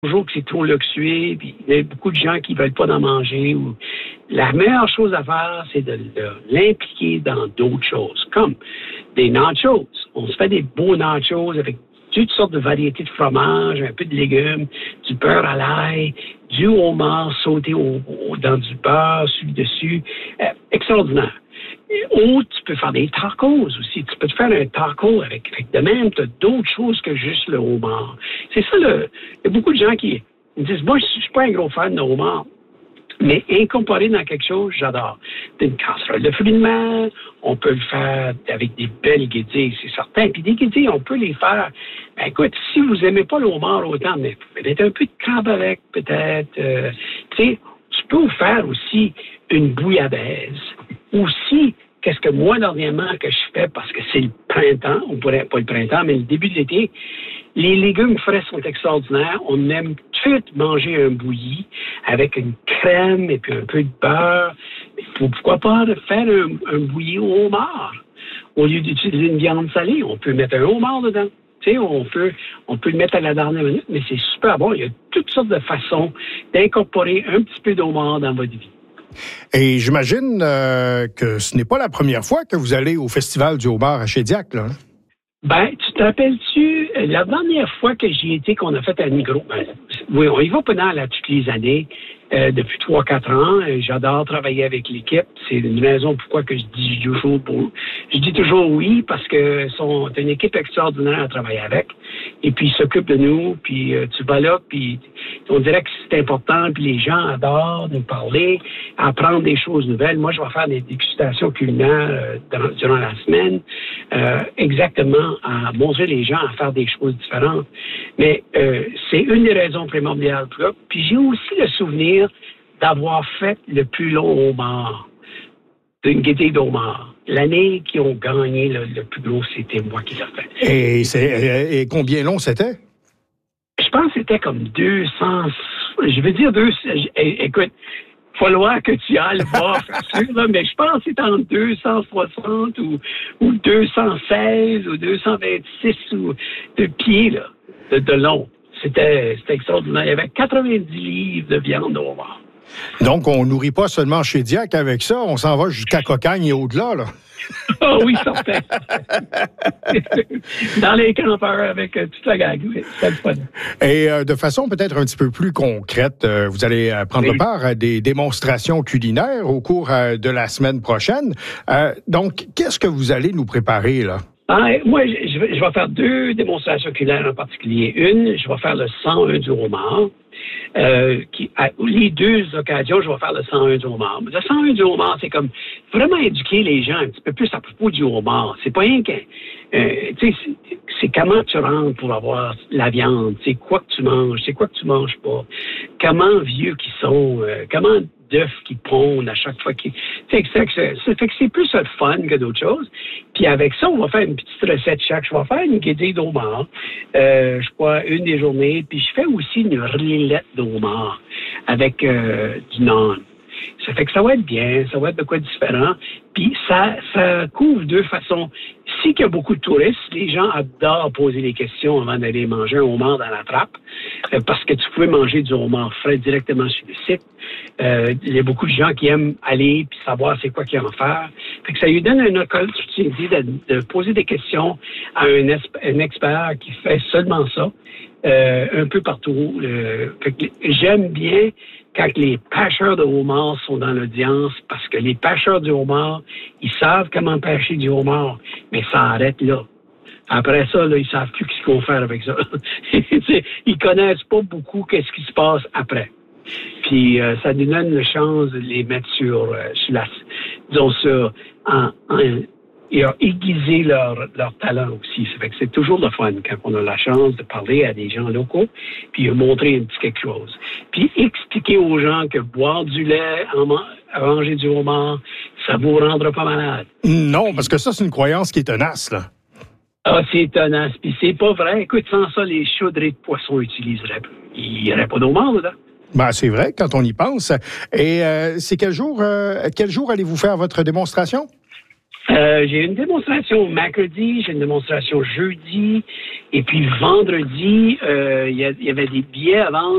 toujours que c'est trop luxueux, puis il y a beaucoup de gens qui veulent pas en manger. La meilleure chose à faire, c'est de l'impliquer dans d'autres choses, comme des nachos. On se fait des beaux nachos avec toutes sortes de variétés de fromage, un peu de légumes, du beurre à l'ail, du homard sauté dans du beurre, suivi dessus. Extraordinaire. Ou tu peux faire des tacos aussi. Tu peux te faire un taco avec de même, tu as d'autres choses que juste le homard. C'est ça, il y a beaucoup de gens qui me disent, moi, je suis pas un gros fan de homard. Mais incorporé dans quelque chose, j'adore. Une casserole de fruits de mer, on peut le faire avec des belles guédilles, c'est certain. Puis des guédilles, on peut les faire. Ben, écoute, si vous n'aimez pas le homard autant, mais peut-être un peu de crabe avec, peut-être. Tu sais, tu peux faire aussi une bouillabaisse. Aussi, qu'est-ce que moi, dernièrement, que je fais, parce que c'est le printemps, on pourrait pas le printemps, mais le début de l'été, les légumes frais sont extraordinaires. On aime tout manger un bouilli avec une crème et puis un peu de beurre. Pourquoi pas faire un bouilli au homard? Au lieu d'utiliser une viande salée, on peut mettre un homard dedans. Tu sais, on peut le mettre à la dernière minute, mais c'est super bon. Il y a toutes sortes de façons d'incorporer un petit peu d'homard dans votre vie. Et j'imagine que ce n'est pas la première fois que vous allez au Festival du homard à Shediac, là. Ben, tu te rappelles-tu, la dernière fois que j'y étais, qu'on a fait à Nigro, oui, on y va pendant toutes les années, depuis 3-4 ans. J'adore travailler avec l'équipe. C'est une raison pourquoi que je dis toujours oui, parce que c'est une équipe extraordinaire à travailler avec. Et puis, ils s'occupent de nous, puis tu vas là, puis on dirait que c'est important, puis les gens adorent nous parler, apprendre des choses nouvelles. Moi, je vais faire des dégustations culinaires durant la semaine, exactement à montrer les gens à faire des choses différentes. Mais c'est une des raisons primordiales pour eux. Puis j'ai aussi le souvenir d'avoir fait le plus long homard, d'une guédille d'homard. L'année qu'ils ont gagné le plus gros, c'était moi qui l'ai fait. Et combien long c'était? Je pense que c'était comme 200... Je veux dire, écoute, il va falloir que tu ailles voir, sûr, là, mais je pense que c'était entre 260 ou 216 ou 226 de pieds là, de long. C'était extraordinaire. Il y avait 90 livres de viande au homard. Donc, on nourrit pas seulement chez Diac avec ça, on s'en va jusqu'à Cocagne et au-delà, là. Ah oui, certain. Dans les campeurs avec toute la gang, oui, c'est le fun. Et de façon peut-être un petit peu plus concrète, vous allez prendre part à des démonstrations culinaires au cours de la semaine prochaine. Donc, qu'est-ce que vous allez nous préparer, là? Moi, je vais faire 2 démonstrations culinaires en particulier. Une, je vais faire le 101 du homard. Les 2 occasions, je vais faire le 101 du homard. Le 101 du homard, c'est comme vraiment éduquer les gens un petit peu plus à propos du homard. C'est pas rien que... tu sais, c'est comment tu rentres pour avoir la viande. C'est quoi que tu manges, c'est quoi que tu manges pas. Comment vieux qu'ils sont, comment d'œufs qui pondent à chaque fois qu'ils... Ça fait que c'est plus le fun que d'autres choses. Puis avec ça, on va faire une petite recette chaque. Je vais faire une guédille d'homard, je crois, une des journées. Puis je fais aussi une rillette d'homard avec du naan. Ça fait que ça va être bien, ça va être de quoi différent. Puis ça couvre 2 façons. Si il y a beaucoup de touristes, les gens adorent poser des questions avant d'aller manger un homard dans la trappe, parce que tu pouvais manger du homard frais directement sur le site. Il y a beaucoup de gens qui aiment aller puis savoir c'est quoi qu'il y a à en faire. Fait que ça lui donne une opportunité de poser des questions à un expert qui fait seulement ça, un peu partout. Fait que j'aime bien quand les pêcheurs de homard sont dans l'audience, parce que les pêcheurs du homard, ils savent comment pêcher du homard, mais ça arrête là. Après ça, là, ils savent plus ce qu'ils vont faire avec ça. Ils connaissent pas beaucoup qu'est-ce qui se passe après. Puis ça nous donne la chance de les mettre sur la, disons ça, et aiguiser leur talent aussi. Ça fait que c'est toujours le fun quand on a la chance de parler à des gens locaux, puis montrer un petit quelque chose. Puis expliquer aux gens que boire du lait, manger du homard, ça vous rendra pas malade. Non, parce que ça, c'est une croyance qui est tenace, là. Ah, c'est tenace. Puis c'est pas vrai. Écoute, sans ça, les chaudrées de poissons utiliseraient. Il n'y aurait pas d'homard dedans. Ben, c'est vrai, quand on y pense. Et c'est quel jour allez-vous faire votre démonstration? J'ai une démonstration mercredi, j'ai une démonstration jeudi, et puis vendredi, il y avait des billets à vendre